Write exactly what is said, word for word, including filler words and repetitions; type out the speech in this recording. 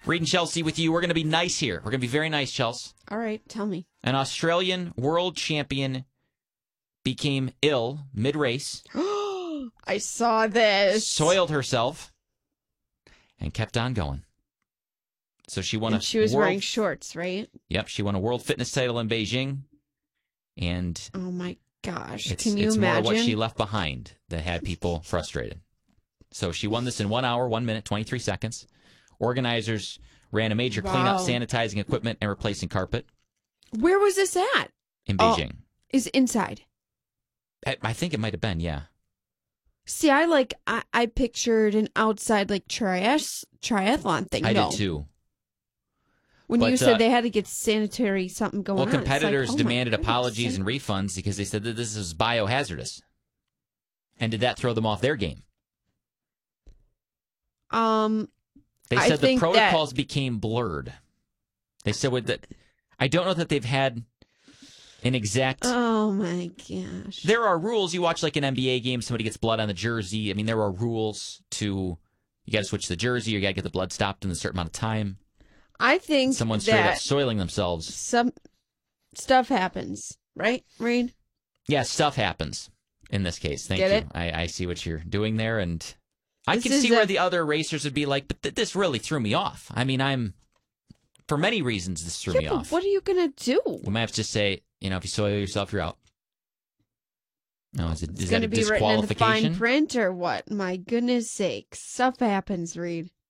Reed and Chelsea with you. We're going to be nice here. We're going to be very nice, Chelsea. All right, tell me. An Australian world champion became ill mid-race. I saw this. Soiled herself and kept on going. So she won and a she was world... wearing shorts, right? Yep, she won a world fitness title in Beijing. And oh my gosh, it's, can you it's imagine? more what she left behind that had people frustrated. So she won this in one hour, one minute, twenty-three seconds. Organizers ran a major wow. cleanup, sanitizing equipment, and replacing carpet. Where was this at? In Beijing. Oh, is inside. I, I think it might have been, yeah. See, I like I, I pictured an outside like triath- triathlon thing. I no. did too. When but, you said uh, they had to get sanitary something going well, on. Well, competitors like, oh demanded apologies goodness. and refunds because they said that this is biohazardous. And did that throw them off their game? Um, They I said the think protocols that... became blurred. They said with that. I don't know that they've had an exact. Oh my gosh! There are rules. You watch like an N B A game, somebody gets blood on the jersey. I mean, there are rules to. You got to switch the jersey. You got to get the blood stopped in a certain amount of time. I think someone straight that up soiling themselves. Some stuff happens, right, Reed? Yeah, stuff happens in this case. Thank Get you. it? I, I see what you're doing there, and I This can is see a- where the other racers would be like, but th- this really threw me off. I mean, I'm for many reasons this threw Yeah, me but off. what are you gonna do? We might have to just say, you know, if you soil yourself, you're out. No, is, it, It's is that gonna a be written in the fine disqualification? print or what? My goodness sakes, stuff happens, Reed.